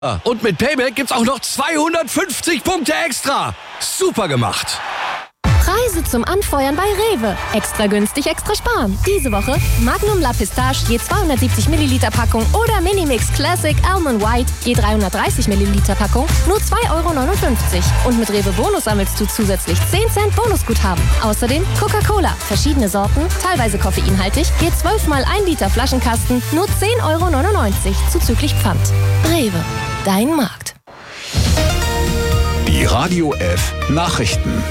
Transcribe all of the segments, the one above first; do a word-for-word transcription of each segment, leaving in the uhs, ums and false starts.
Und mit Payback gibt's auch noch zweihundertfünfzig Punkte extra. Super gemacht. Preise zum Anfeuern bei Rewe. Extra günstig, extra sparen. Diese Woche Magnum La Pistache je zweihundertsiebzig Milliliter Packung oder Minimix Classic Almond White je dreihundertdreißig Milliliter Packung nur zwei Euro neunundfünfzig. Und mit Rewe Bonus sammelst du zusätzlich zehn Cent Bonusguthaben. Außerdem Coca-Cola, verschiedene Sorten, teilweise koffeinhaltig, je zwölf mal ein Liter Flaschenkasten, nur zehn Euro neunundneunzig zuzüglich Pfand. Rewe, dein Markt. Die Radio F Nachrichten.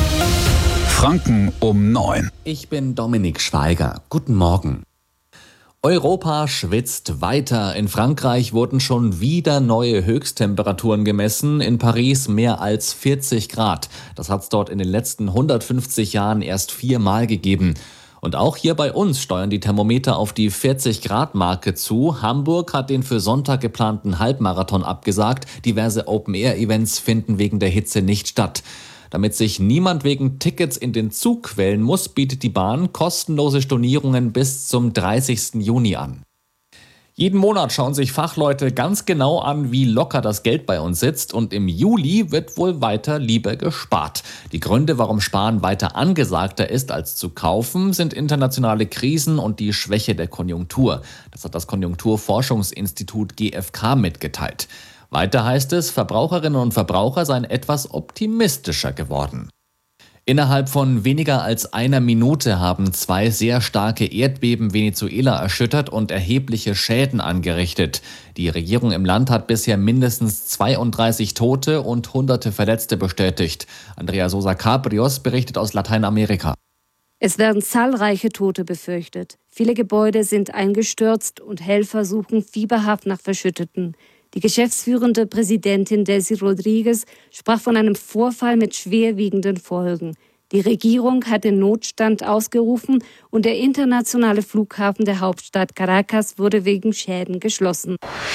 Franken um neun. Ich bin Dominik Schweiger. Guten Morgen. Europa schwitzt weiter. In Frankreich wurden schon wieder neue Höchsttemperaturen gemessen. In Paris mehr als vierzig Grad. Das hat es dort in den letzten hundertfünfzig Jahren erst viermal gegeben. Und auch hier bei uns steuern die Thermometer auf die vierzig Grad Marke zu. Hamburg hat den für Sonntag geplanten Halbmarathon abgesagt. Diverse Open-Air-Events finden wegen der Hitze nicht statt. Damit sich niemand wegen Tickets in den Zug quälen muss, bietet die Bahn kostenlose Stornierungen bis zum dreißigsten Juni an. Jeden Monat schauen sich Fachleute ganz genau an, wie locker das Geld bei uns sitzt, und im Juli wird wohl weiter lieber gespart. Die Gründe, warum Sparen weiter angesagter ist als zu kaufen, sind internationale Krisen und die Schwäche der Konjunktur. Das hat das Konjunkturforschungsinstitut G F K mitgeteilt. Weiter heißt es, Verbraucherinnen und Verbraucher seien etwas optimistischer geworden. Innerhalb von weniger als einer Minute haben zwei sehr starke Erdbeben Venezuela erschüttert und erhebliche Schäden angerichtet. Die Regierung im Land hat bisher mindestens zweiunddreißig Tote und hunderte Verletzte bestätigt. Andrea Sosa Cabrios berichtet aus Lateinamerika. Es werden zahlreiche Tote befürchtet. Viele Gebäude sind eingestürzt und Helfer suchen fieberhaft nach Verschütteten. Die geschäftsführende Präsidentin Delcy Rodriguez sprach von einem Vorfall mit schwerwiegenden Folgen. Die Regierung hat den Notstand ausgerufen und der internationale Flughafen der Hauptstadt Caracas wurde wegen Schäden geschlossen.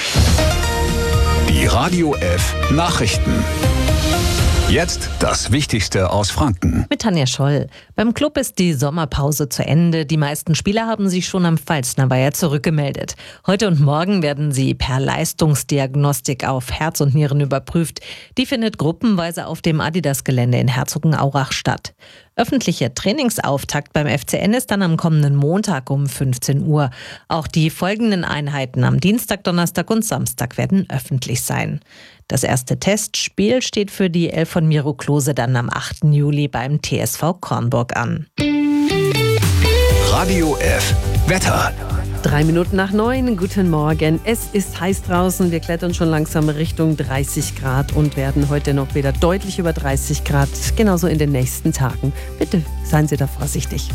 Die Radio F Nachrichten. Jetzt das Wichtigste aus Franken. Mit Tanja Scholl. Beim Club ist die Sommerpause zu Ende. Die meisten Spieler haben sich schon am Pfalzner Weiher zurückgemeldet. Heute und morgen werden sie per Leistungsdiagnostik auf Herz und Nieren überprüft. Die findet gruppenweise auf dem Adidas-Gelände in Herzogenaurach statt. Öffentlicher Trainingsauftakt beim F C N ist dann am kommenden Montag um fünfzehn Uhr. Auch die folgenden Einheiten am Dienstag, Donnerstag und Samstag werden öffentlich sein. Das erste Testspiel steht für die Elf von Miro Klose dann am achten Juli beim T S V Kornburg an. Radio F Wetter. Drei Minuten nach neun, guten Morgen. Es ist heiß draußen, wir klettern schon langsam Richtung dreißig Grad und werden heute noch wieder deutlich über dreißig Grad, genauso in den nächsten Tagen. Bitte seien Sie da vorsichtig.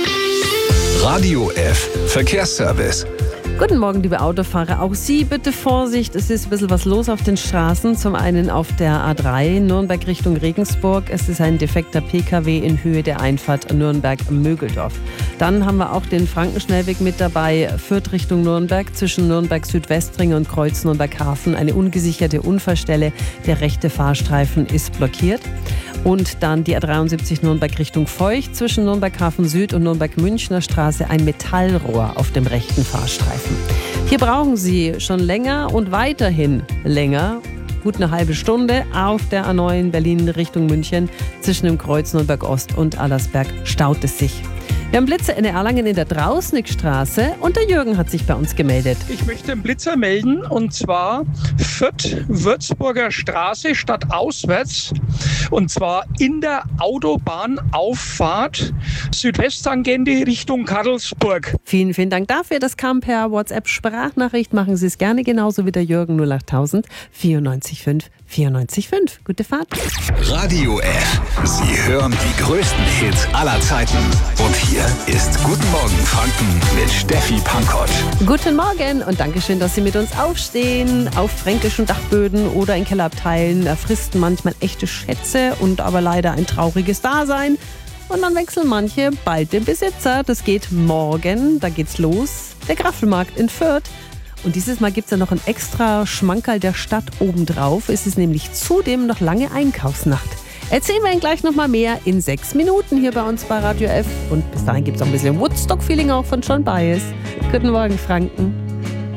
Radio F Verkehrsservice. Guten Morgen, liebe Autofahrer. Auch Sie bitte Vorsicht. Es ist ein bisschen was los auf den Straßen. Zum einen auf der A drei Nürnberg Richtung Regensburg. Es ist ein defekter P K W in Höhe der Einfahrt Nürnberg-Mögeldorf. Dann haben wir auch den Frankenschnellweg mit dabei. Fürth Richtung Nürnberg zwischen Nürnberg-Südwestring und Kreuz Nürnberg-Hafen. Eine ungesicherte Unfallstelle. Der rechte Fahrstreifen ist blockiert. Und dann die A dreiundsiebzig Nürnberg Richtung Feucht zwischen Nürnberg-Hafen Süd und Nürnberg-Münchner Straße. Ein Metallrohr auf dem rechten Fahrstreifen. Hier brauchen Sie schon länger und weiterhin länger, gut eine halbe Stunde, auf der A neun Berlin Richtung München. Zwischen dem Kreuz Nürnberg Ost und Allersberg staut es sich. Wir haben Blitzer in Erlangen in der Drausnickstraße und der Jürgen hat sich bei uns gemeldet. Ich möchte einen Blitzer melden, und zwar Fürth-Würzburger Straße stadtauswärts, und zwar in der Autobahnauffahrt Südwesttangente Richtung Karlsburg. Vielen, vielen Dank dafür. Das kam per WhatsApp-Sprachnachricht. Machen Sie es gerne genauso wie der Jürgen. null acht tausend vierundneunzig fünf vierundneunzig fünf. Gute Fahrt. Radio F. Sie hören die größten Hits aller Zeiten. Und hier ist Guten Morgen Franken mit Steffi Pankott. Guten Morgen und Dankeschön, dass Sie mit uns aufstehen. Auf fränkischen Dachböden oder in Kellerabteilen fristen manchmal echte Schätze und aber leider ein trauriges Dasein. Und dann wechseln manche bald den Besitzer. Das geht morgen, da geht's los. Der Graffelmarkt in Fürth. Und dieses Mal gibt es ja noch ein extra Schmankerl der Stadt obendrauf. Es ist nämlich zudem noch lange Einkaufsnacht. Erzählen wir Ihnen gleich noch mal mehr in sechs Minuten hier bei uns bei Radio F. Und bis dahin gibt es auch ein bisschen Woodstock-Feeling auch von John Baez. Guten Morgen, Franken.